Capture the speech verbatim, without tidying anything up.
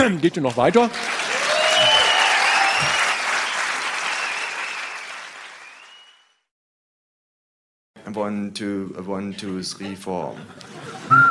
geht ihr noch weiter. One, two, one, two, three, four.